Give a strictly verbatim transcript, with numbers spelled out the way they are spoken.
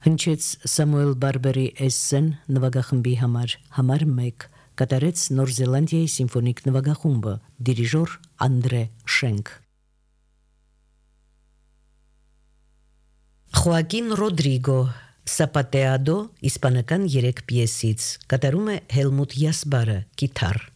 Հնչեց Սամուել Բարբերի Էսսեն նվագախմբի համար համար մեկ, կատարեց Նոր Զելանդիայի սիմֆոնիկ նվագախումբը, դիրիժոր Անդրե Շենք։ Խոակին Ռոդրիգո Սապատեադո իսպանական երեք պիեսից, կատարում է Հելմուտ Յասբարը, կիթառ։